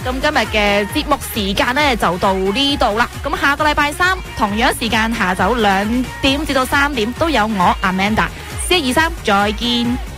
咁今日嘅節目時間呢就到呢度啦。咁下個禮拜三同樣時間下晝2點至到3點都有我 Amanda，423再見。